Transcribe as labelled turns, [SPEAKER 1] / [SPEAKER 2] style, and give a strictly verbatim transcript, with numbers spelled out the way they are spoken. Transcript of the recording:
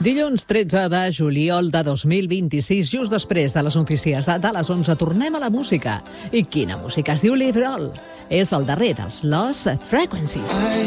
[SPEAKER 1] Dilluns tretze de juliol de dos mil vint-i-sis, just després de les notícies de les onze, tornem a la música. I quina música? Es diu Live It All. És el darrer dels Lost Frequencies.